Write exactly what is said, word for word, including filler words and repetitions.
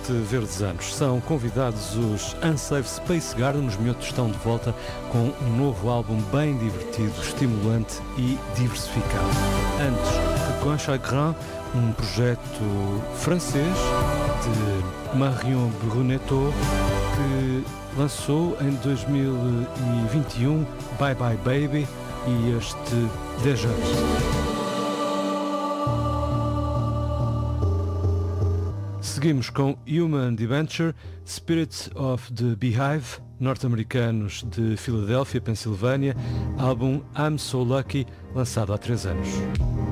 sete verdes anos. São convidados os Unsafe Space Garden. Os miúdos estão de volta com um novo álbum bem divertido, estimulante e diversificado. Antes, Coin Chagrin, um projeto francês de Marion Brunetto, que lançou em dois mil e vinte e um Bye Bye Baby e este Déjà. Seguimos com Human Debenture, Spirits of the Beehive, norte-americanos de Filadélfia, Pensilvânia, álbum I'm So Lucky, lançado há três anos.